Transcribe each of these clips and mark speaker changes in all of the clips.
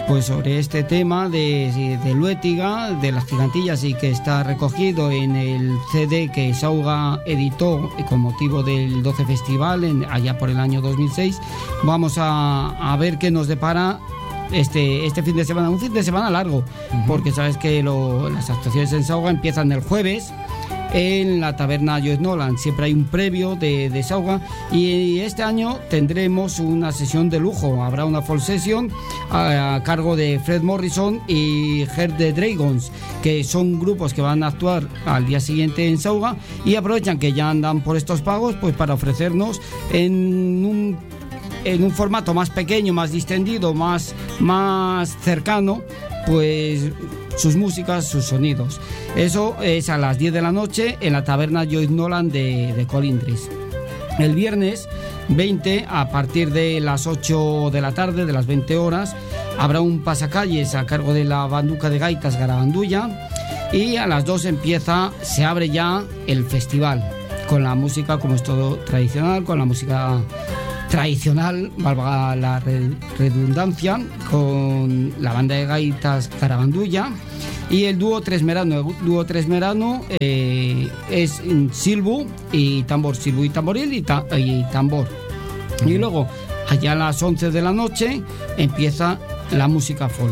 Speaker 1: pues sobre este tema de Luétiga, de las gigantillas, y que está recogido en el CD que Sauga editó con motivo del 12 Festival allá por el año 2006. Vamos a ver qué nos depara este fin de semana, un fin de semana largo, porque sabes que las actuaciones en Sauga empiezan el jueves en la taberna Joyce Nolan. Siempre hay un previo de Sauga, y este año tendremos una sesión de lujo. Habrá una full session a cargo de Fred Morrison y Heart the Dragons, que son grupos que van a actuar al día siguiente en Sauga, y aprovechan que ya andan por estos pagos pues para ofrecernos en un formato más pequeño, más distendido, más cercano, pues sus músicas, sus sonidos. Eso es a las 10 de la noche en la taberna Joyce Nolan de Colindres. El viernes 20, a partir de las 8 de la tarde, de las 20 horas, habrá un pasacalles a cargo de la Banduca de Gaitas Garabandulla, y a las 2 se abre ya el festival, con la música, como es todo tradicional, con la música tradicional, valga la redundancia, con la banda de gaitas Carabandulla y el dúo Tres Merano. El dúo Tres Merano es silbu y tambor, silbu y tamboril y tambor. Y luego, allá a las 11 de la noche, empieza la música folk.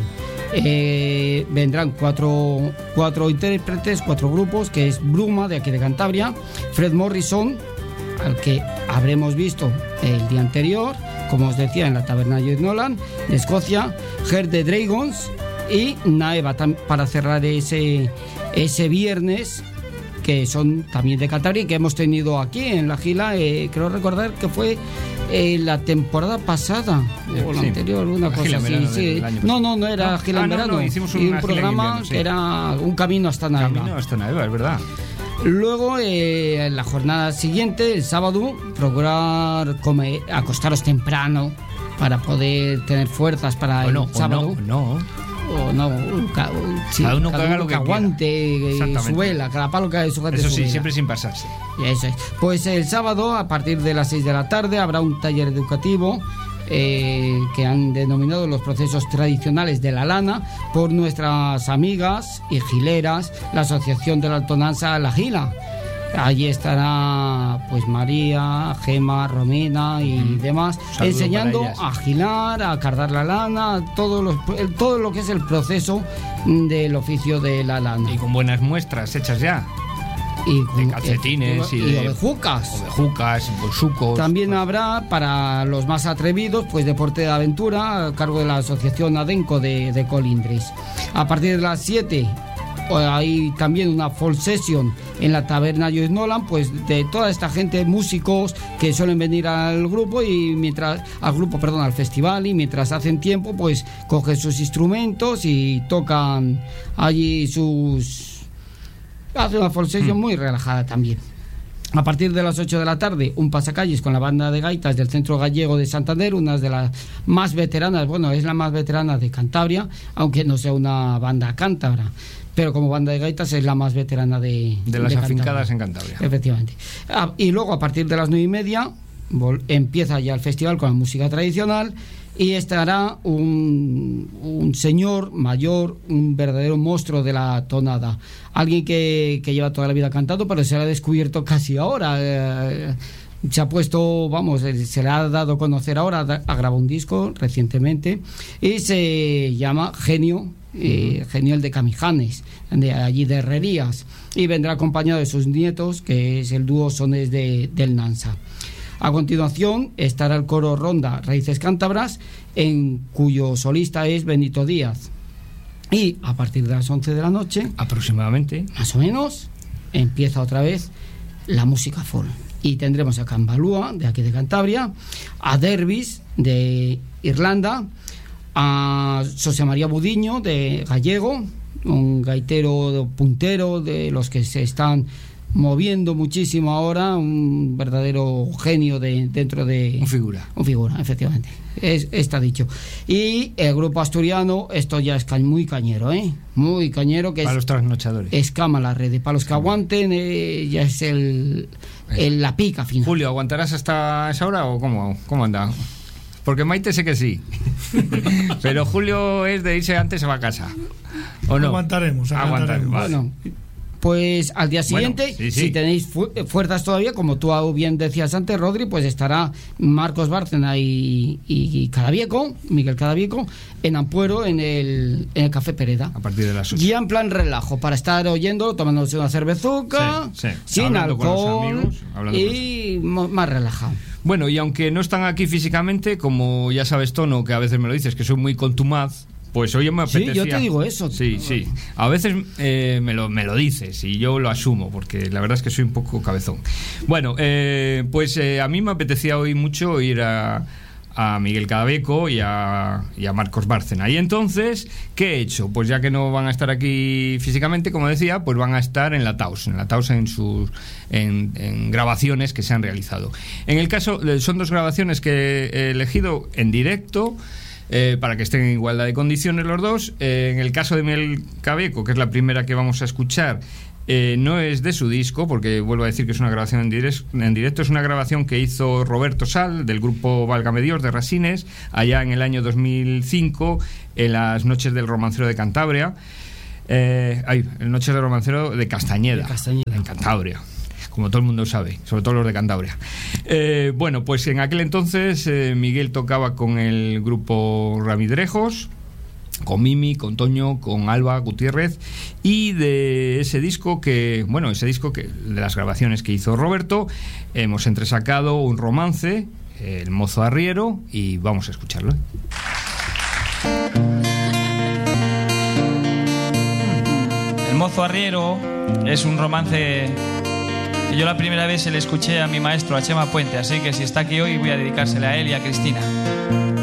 Speaker 1: Vendrán cuatro intérpretes, 4 grupos, que es Bruma, de aquí de Cantabria, Fred Morrison, al que habremos visto el día anterior, como os decía, en la taberna Joyce Nolan, de Escocia, Heart the Dragons y Naeva, para cerrar ese viernes, que son también de Cantabria y que hemos tenido aquí en la Gila. Creo recordar que fue la temporada pasada o la anterior, una cosa así. Sí. No era Gila en verano.
Speaker 2: Hicimos
Speaker 1: un programa que era Un Camino hasta Naeva.
Speaker 2: Camino hasta Naeva, es verdad.
Speaker 1: Luego, en la jornada siguiente, el sábado, procurar acostaros temprano para poder tener fuerzas para el sábado.
Speaker 2: Cada uno que haga lo que
Speaker 1: aguante su vela, cada palo que sujete.
Speaker 2: Eso
Speaker 1: su
Speaker 2: sí,
Speaker 1: vela.
Speaker 2: siempre sin pasarse.
Speaker 1: Eso es. Pues el sábado, a partir de las 6 de la tarde, habrá un taller educativo que han denominado los procesos tradicionales de la lana, por nuestras amigas y gileras, la Asociación de la Altonanza La Gila. Allí estará pues María, Gema, Romina y demás, enseñando a gilar, a cardar la lana, todo lo que es el proceso del oficio de la lana.
Speaker 2: Y con buenas muestras hechas ya. De calcetines y de
Speaker 1: ovejucas,
Speaker 2: bolsucos.
Speaker 1: También habrá, para los más atrevidos, pues deporte de aventura a cargo de la Asociación Adenco de Colindres. A partir de las 7 hay también una full session en la taberna Joyce Nolan, pues de toda esta gente, músicos que suelen venir al festival, y mientras hacen tiempo pues cogen sus instrumentos y tocan allí hace una full session muy relajada también. A partir de las 8 de la tarde, un pasacalles con la banda de gaitas del Centro Gallego de Santander, una de las más veteranas, es la más veterana de Cantabria, aunque no sea una banda cántabra, pero como banda de gaitas es la más veterana de
Speaker 2: las
Speaker 1: de
Speaker 2: afincadas en Cantabria.
Speaker 1: Efectivamente. Y luego, a partir de las 9:30, empieza ya el festival con la música tradicional, y estará un señor mayor, un verdadero monstruo de la tonada, alguien que lleva toda la vida cantando, pero se le ha descubierto casi ahora. Se ha puesto, se le ha dado a conocer ahora, ha grabado un disco recientemente y se llama Genio, Genio el de Camijanes, de allí de Herrerías, y vendrá acompañado de sus nietos, que es el dúo Sones del Nansa. A continuación estará el coro Ronda Raíces Cántabras, en cuyo solista es Benito Díaz. Y a partir de las 11 de la noche,
Speaker 2: aproximadamente,
Speaker 1: más o menos, empieza otra vez la música folk. Y tendremos a Cambalúa, de aquí de Cantabria, a Derbis, de Irlanda, a José María Budiño, de Gallego, un gaitero puntero de los que se están moviendo muchísimo ahora, un verdadero genio dentro de...
Speaker 2: Un figura,
Speaker 1: efectivamente. Está dicho. Y el grupo asturiano, esto ya es muy cañero, muy cañero, que
Speaker 2: para
Speaker 1: es...
Speaker 2: los trasnochadores.
Speaker 1: Escama la red, y para los que aguanten, ya es la pica final.
Speaker 2: Julio, ¿aguantarás hasta esa hora o cómo anda? Porque Maite sé que sí. Pero Julio es de irse antes, se va a casa. ¿O no?
Speaker 3: Aguantaremos.
Speaker 2: Vale.
Speaker 1: Bueno, pues al día siguiente, si tenéis fuerzas todavía, como tú bien decías antes, Rodri, pues estará Marcos Bárcena y Cadavieco, Miguel Cadavieco, en Ampuero, en el Café Pereda.
Speaker 2: A partir de las 8.
Speaker 1: Ya en plan relajo, para estar oyendo, tomándose una cervezuca, sin
Speaker 2: hablando
Speaker 1: alcohol
Speaker 2: con
Speaker 1: y más relajado.
Speaker 2: Bueno, y aunque no están aquí físicamente, como ya sabes, Tono, que a veces me lo dices, que soy muy contumaz, pues hoy me apetecía...
Speaker 1: Sí, yo te digo eso.
Speaker 2: Sí. A veces me lo dices y yo lo asumo, porque la verdad es que soy un poco cabezón. Bueno, pues a mí me apetecía hoy mucho oír a Miguel Cadavieco y a Marcos Bárcena. Y entonces, ¿qué he hecho? Pues ya que no van a estar aquí físicamente, como decía, pues van a estar en la Taos en grabaciones que se han realizado. En el caso, son 2 grabaciones que he elegido en directo, para que estén en igualdad de condiciones los dos. En el caso de Miguel Cadavieco, que es la primera que vamos a escuchar, no es de su disco, porque vuelvo a decir que es una grabación en directo. Es una grabación que hizo Roberto Sal, del grupo Válgame Dios, de Rasines, allá en el año 2005, en las Noches del Romancero de Cantabria. Noches del Romancero de Castañeda, en Cantabria, como todo el mundo sabe, sobre todo los de Cantabria. Bueno, pues en aquel entonces Miguel tocaba con el grupo Ramidrejos, con Mimi, con Toño, con Alba Gutiérrez, y de ese disco de las grabaciones que hizo Roberto, hemos entresacado un romance, El mozo arriero, y vamos a escucharlo.
Speaker 4: El mozo arriero es un romance que yo la primera vez se le escuché a mi maestro, a Chema Puente, así que si está aquí hoy voy a dedicársele a él y a Cristina.